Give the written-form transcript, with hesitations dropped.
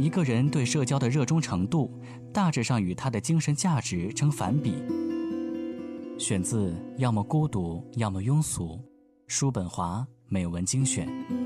一个人对社交的热衷程度，大致上与他的精神价值成反比。选自要么孤独，要么庸俗，叔本华美文精选。